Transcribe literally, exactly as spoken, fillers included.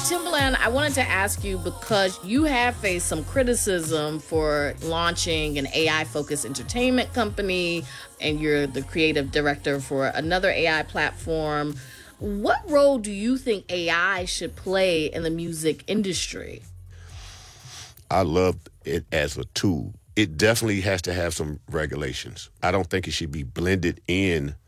Timbaland, I wanted to ask you because you have faced some criticism for launching an A I-focused entertainment company, and you're the creative director for another A I platform. What role do you think A I should play in the music industry? I love it as a tool. It definitely has to have some regulations. I don't think it should be blended in